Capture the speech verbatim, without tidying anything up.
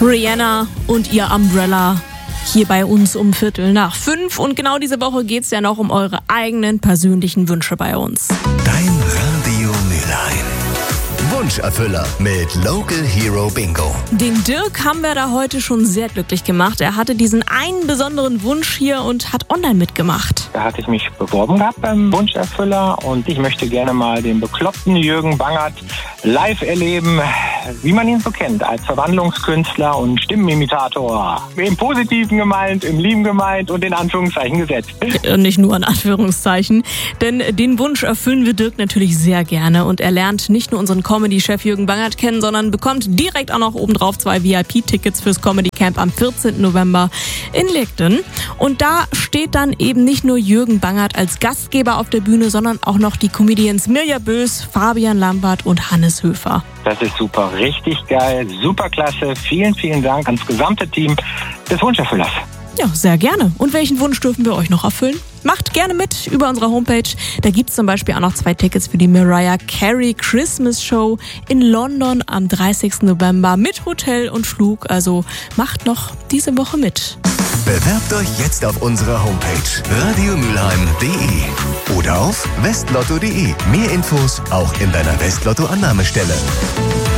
Rihanna und ihr Umbrella hier bei uns um Viertel nach fünf. Und genau diese Woche geht es ja noch um eure eigenen persönlichen Wünsche bei uns. Dein Radio Mülheim. Wunscherfüller mit Local Hero Bingo. Den Dirk haben wir da heute schon sehr glücklich gemacht. Er hatte diesen einen besonderen Wunsch hier und hat online mitgemacht. Da hatte ich mich beworben gehabt beim Wunscherfüller und ich möchte gerne mal den bekloppten Jürgen Bangert live erleben, wie man ihn so kennt, als Verwandlungskünstler und Stimmenimitator. Im Positiven gemeint, im Lieben gemeint und in Anführungszeichen gesetzt. Nicht nur in Anführungszeichen, denn den Wunsch erfüllen wir Dirk natürlich sehr gerne und er lernt nicht nur unseren Comedy-Chef Jürgen Bangert kennen, sondern bekommt direkt auch noch obendrauf zwei V I P-Tickets fürs Comedy Camp am vierzehnten November in Legden. Und da steht dann eben nicht nur Jürgen Bangert als Gastgeber auf der Bühne, sondern auch noch die Comedians Mirja Bös, Fabian Lambert und Hannes Höfer. Das ist super, richtig geil, super klasse. Vielen, vielen Dank ans gesamte Team des Wunscherfüllers. Ja, sehr gerne. Und welchen Wunsch dürfen wir euch noch erfüllen? Macht gerne mit über unsere Homepage. Da gibt es zum Beispiel auch noch zwei Tickets für die Mariah Carey Christmas Show in London am dreißigsten November mit Hotel und Flug. Also macht noch diese Woche mit. Bewerbt euch jetzt auf unserer Homepage radiomülheim punkt de oder auf westlotto punkt de. Mehr Infos auch in deiner Westlotto-Annahmestelle.